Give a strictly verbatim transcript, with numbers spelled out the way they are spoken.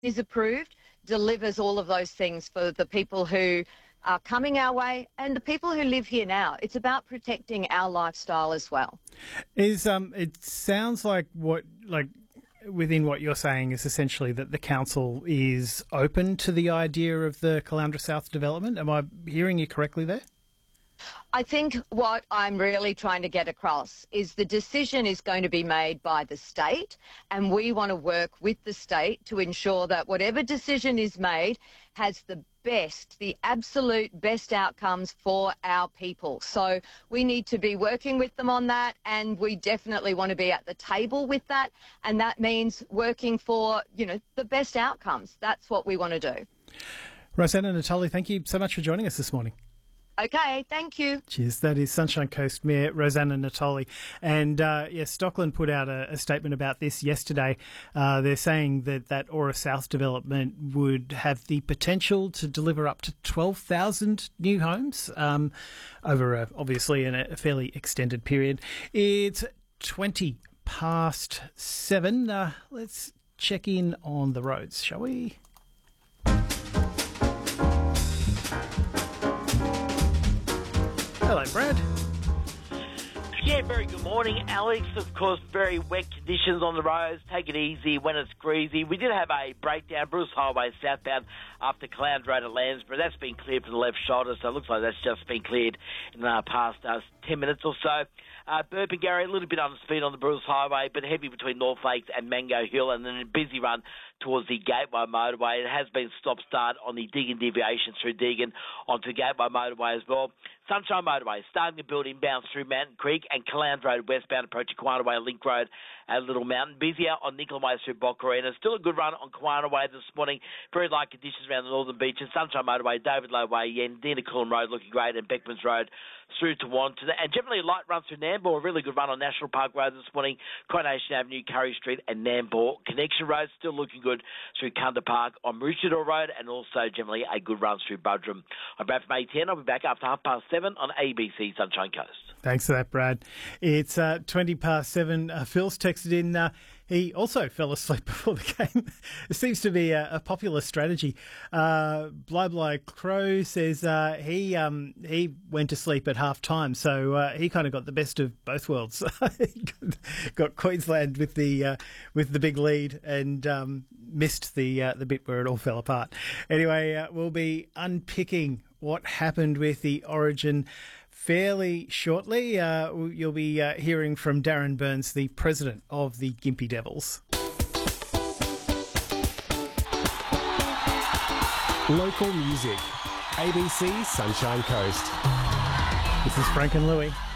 is approved, delivers all of those things for the people who are coming our way and the people who live here now. It's about protecting our lifestyle as well. Is um, it sounds like what like within what you're saying is essentially that the council is open to the idea of the Caloundra South development. Am I hearing you correctly there? I think what I'm really trying to get across is the decision is going to be made by the state, and we want to work with the state to ensure that whatever decision is made has the best, the absolute best outcomes for our people. So we need to be working with them on that, and we definitely want to be at the table with that, and that means working for, you know, the best outcomes. That's what we want to do. Rosanna Natali, thank you so much for joining us this morning. Okay, thank you. Cheers. That is Sunshine Coast Mayor Rosanna Natali. And, uh, yes, Stockland put out a, a statement about this yesterday. Uh, they're saying that that Aura South development would have the potential to deliver up to twelve thousand new homes um, over, a, obviously, in a fairly extended period. It's twenty past seven. Uh, let's check in on the roads, shall we? Hello, Brad. Yeah, very good morning, Alex. Of course, very wet conditions on the roads. Take it easy when it's greasy. We did have a breakdown, Bruce Highway southbound after Caloundra Road at Landsborough. That's been cleared from the left shoulder, so it looks like that's just been cleared in the past uh, ten minutes or so. Uh, Burpengary, a little bit under speed on the Bruce Highway, but heavy between North Lakes and Mango Hill, and then a busy run towards the Gateway Motorway. It has been stop-start on the Deagon deviation through Deagon onto Gateway Motorway as well. Sunshine Motorway starting to build inbound through Mountain Creek, and Caloundra Road westbound approaching Kiwana Way Link Road at Little Mountain. Busier on Nicola Way through Boccarina. Still a good run on Kiwana Way this morning. Very light conditions around the northern beaches. Sunshine Motorway, David Low Way, Yen, Dina Coolin Road looking great, and Beckmans Road through to Wanton. And generally a light run through Nambour. A really good run on National Park Road this morning. Coronation Avenue, Curry Street and Nambour Connection Road still looking good through Kunda Park on Maroochydore Road, and also generally a good run through Budrum. I'm Brad from A ten. I'll be back after half past seven on A B C Sunshine Coast. Thanks for that, Brad. It's uh, twenty past seven. Uh, Phil's texted in. Uh, he also fell asleep before the game. It seems to be a, a popular strategy. Uh, Bly Bly Crow says uh, he um, he went to sleep at half time, so uh, he kind of got the best of both worlds. He got, got Queensland with the uh, with the big lead and um, missed the uh, the bit where it all fell apart. Anyway, uh, we'll be unpicking what happened with the Origin fairly shortly. Uh, you'll be uh, hearing from Darren Burns, the president of the Gympie Devils. Local music. A B C Sunshine Coast. This is Frank and Louie.